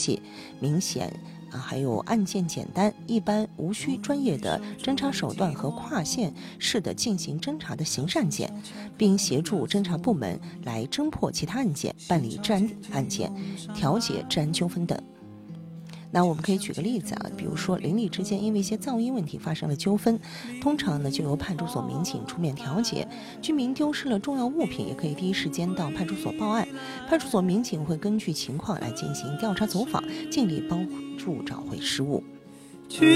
细、明显还有案件简单，一般无需专业的侦查手段和跨县市的进行侦查的刑事案件，并协助侦查部门来侦破其他案件、办理治安案件、调解治安纠纷等。那我们可以举个例子比如说邻里之间因为一些噪音问题发生了纠纷，通常呢就由派出所民警出面调解。居民丢失了重要物品，也可以第一时间到派出所报案，派出所民警会根据情况来进行调查走访，尽力帮助找回失物。